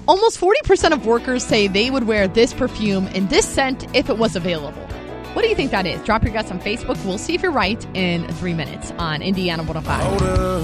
Almost 40% of workers say they would wear this perfume and this scent if it was available. What do you think that is? Drop your guess on Facebook. We'll see if you're right in 3 minutes on Indiana 105.